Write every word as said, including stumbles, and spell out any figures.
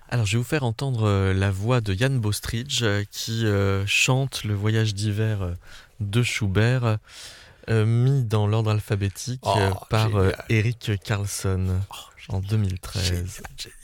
Alors, je vais vous faire entendre euh, la voix de Jan Bostridge euh, qui euh, chante le voyage d'hiver euh, de Schubert, euh, mis dans l'ordre alphabétique euh, Oh, par euh, génial. Eric Carlson Oh, en génial. deux mille treize. Génial, génial.